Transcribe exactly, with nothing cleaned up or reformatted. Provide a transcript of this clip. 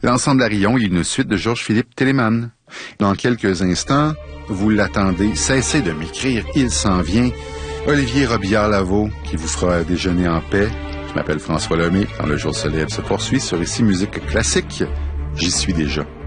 L'ensemble Arillon est une suite de Georges-Philippe Telemann. Dans quelques instants, vous l'attendez, cessez de m'écrire, il s'en vient. Olivier Robillard-Lavaux qui vous fera déjeuner en paix. Je m'appelle François Lemay. Quand le jour se lève se poursuit sur Ici Musique Classique. J'y suis déjà.